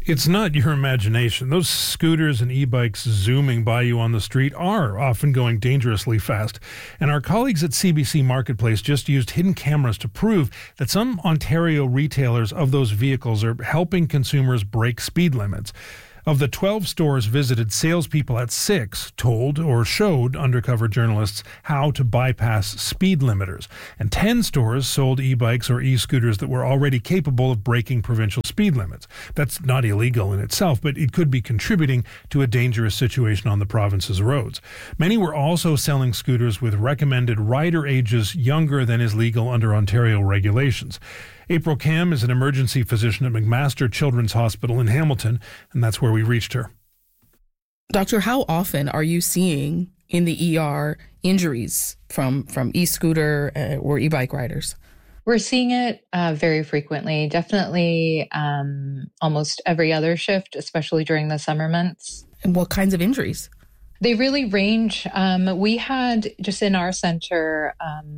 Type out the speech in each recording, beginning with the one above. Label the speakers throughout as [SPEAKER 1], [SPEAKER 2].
[SPEAKER 1] It's not your imagination. Those scooters and e-bikes zooming by you on the street are often going dangerously fast. And our colleagues at CBC Marketplace just used hidden cameras to prove that some Ontario retailers of those vehicles are helping consumers break speed limits. Of the 12 stores visited, salespeople at 6 told or showed undercover journalists how to bypass speed limiters. And 10 stores sold e-bikes or e-scooters that were already capable of breaking provincial speed limits. That's not illegal in itself, but it could be contributing to a dangerous situation on the province's roads. Many were also selling scooters with recommended rider ages younger than is legal under Ontario regulations. April Cam is an emergency physician at McMaster Children's Hospital in Hamilton, and that's where we reached her.
[SPEAKER 2] Doctor, how often are you seeing in the ER injuries from e-scooter or e-bike riders?
[SPEAKER 3] We're seeing it very frequently, definitely almost every other shift, especially during the summer months.
[SPEAKER 2] And what kinds of injuries?
[SPEAKER 3] They really range. We had just in our center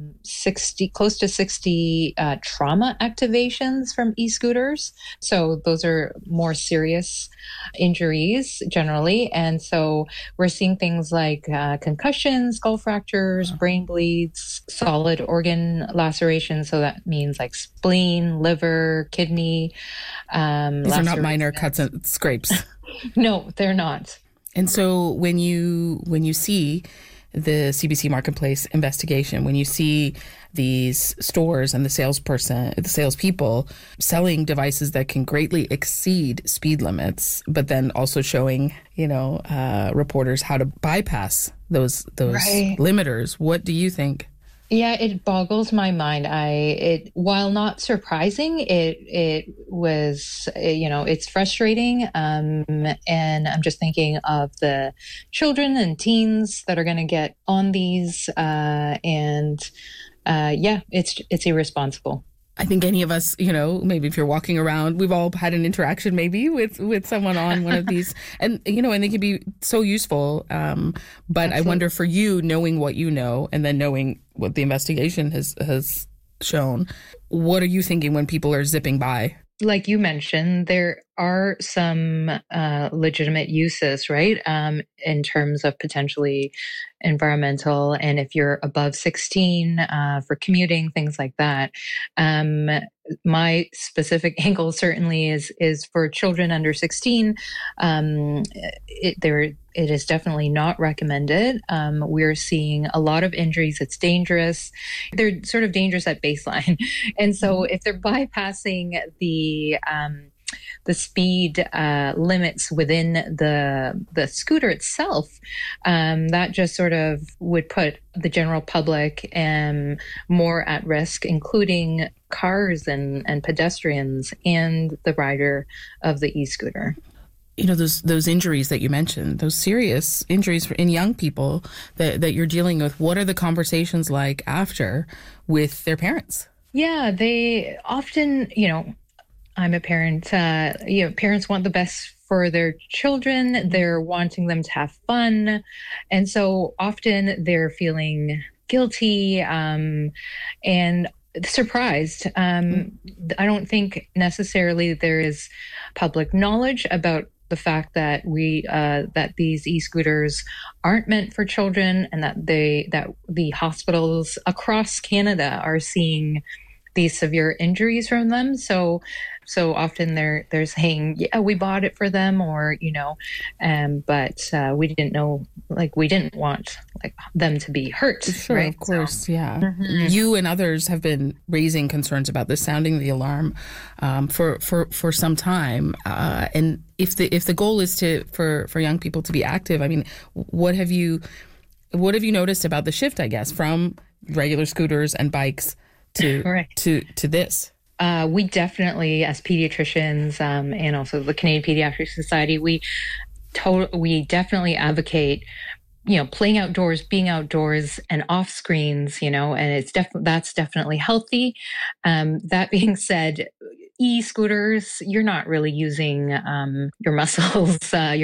[SPEAKER 3] close to 60 trauma activations from e-scooters. So those are more serious injuries generally. And so we're seeing things like concussions, skull fractures, brain bleeds, solid organ lacerations. So that means like spleen, liver, kidney.
[SPEAKER 2] These are not minor cuts and scrapes.
[SPEAKER 3] No, they're not.
[SPEAKER 2] And so when you see the CBC Marketplace investigation, when you see these stores and the salespeople selling devices that can greatly exceed speed limits, but then also showing, reporters how to bypass those
[SPEAKER 3] right.
[SPEAKER 2] limiters, what do you think?
[SPEAKER 3] Yeah, it boggles my mind. While not surprising, it was, it's frustrating. And I'm just thinking of the children and teens that are going to get on these. It's irresponsible.
[SPEAKER 2] I think any of us, maybe if you're walking around, we've all had an interaction maybe with someone on one of these and they can be so useful. But Absolutely. I wonder for you, knowing what you know and then knowing what the investigation has shown, what are you thinking when people are zipping by?
[SPEAKER 3] Like you mentioned, there are some legitimate uses, right? In terms of potentially environmental, and if you're above 16 for commuting, things like that. My specific angle certainly is for children under 16. It is definitely not recommended. We're seeing a lot of injuries. It's dangerous. They're sort of dangerous at baseline, and so if they're bypassing the speed limits within the scooter itself, that just sort of would put the general public more at risk, including cars and pedestrians and the rider of the e-scooter.
[SPEAKER 2] Those injuries that you mentioned, those serious injuries in young people that you're dealing with, what are the conversations like after with their parents? Yeah,
[SPEAKER 3] they often, I'm a parent. Parents want the best for their children. They're wanting them to have fun. And so often they're feeling guilty and surprised. I don't think necessarily there is public knowledge about the fact that that these e-scooters aren't meant for children, and that the hospitals across Canada are seeing these severe injuries from them. So often they're saying, yeah, we bought it for them, or, but we didn't know, we didn't want them to be hurt.
[SPEAKER 2] Sure,
[SPEAKER 3] right?
[SPEAKER 2] Of course, yeah. Mm-hmm. You and others have been raising concerns about this, sounding the alarm for some time. And if the goal is for young people to be active, I mean, what have you noticed about the shift, I guess, from regular scooters and bikes to this?
[SPEAKER 3] We definitely, as pediatricians and also the Canadian Pediatric Society, we definitely advocate, playing outdoors, being outdoors, and off screens, and that's definitely healthy. That being said, e-scooters, you're not really using your muscles,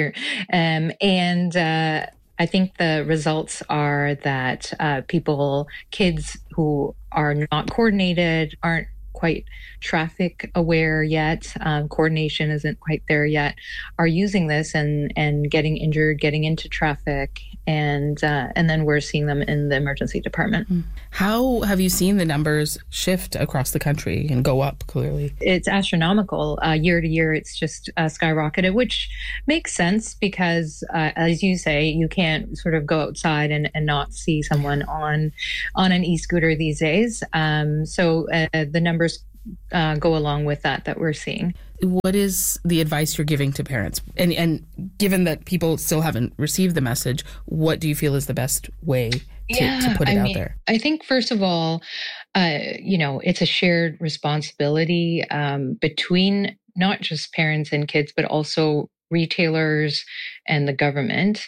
[SPEAKER 3] I think the results are that kids who are not coordinated, aren't quite traffic aware yet, coordination isn't quite there yet, are using this and getting injured, getting into traffic, and then we're seeing them in the emergency department.
[SPEAKER 2] How have you seen the numbers shift across the country and go up, clearly?
[SPEAKER 3] It's astronomical. Year to year, it's just skyrocketed, which makes sense because, as you say, you can't sort of go outside and not see someone on an e-scooter these days. So the numbers go along with that we're seeing.
[SPEAKER 2] What is the advice you're giving to parents? And given that people still haven't received the message, what do you feel is the best way to put it out there?
[SPEAKER 3] I think, first of all, it's a shared responsibility between not just parents and kids, but also retailers and the government.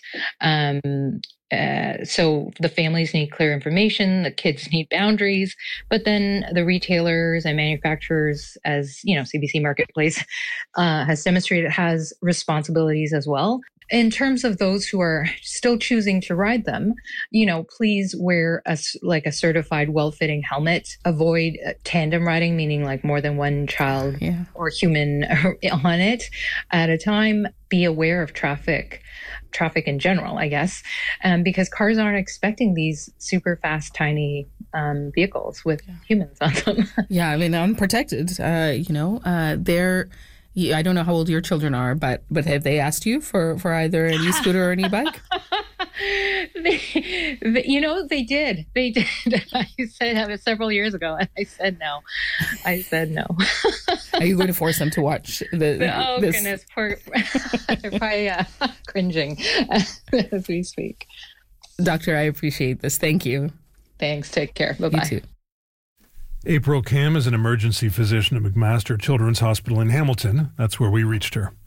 [SPEAKER 3] So the families need clear information, the kids need boundaries, but then the retailers and manufacturers, as CBC Marketplace has demonstrated, has responsibilities as well. In terms of those who are still choosing to ride them, please wear a certified, well-fitting helmet. Avoid tandem riding, meaning like more than one child or human on it at a time. Be aware of traffic in general, I guess, because cars aren't expecting these super fast, tiny vehicles with humans on them.
[SPEAKER 2] Yeah, I mean, unprotected. I don't know how old your children are, but have they asked you for either an e-scooter or an e-bike?
[SPEAKER 3] They did. I said several years ago, and I said no.
[SPEAKER 2] Are you going to force them to watch
[SPEAKER 3] goodness, poor, they're probably cringing as we speak.
[SPEAKER 2] Doctor, I appreciate this. Thank you.
[SPEAKER 3] Thanks. Take care. Bye-bye.
[SPEAKER 2] You too.
[SPEAKER 1] April Kim is an emergency physician at McMaster Children's Hospital in Hamilton. That's where we reached her.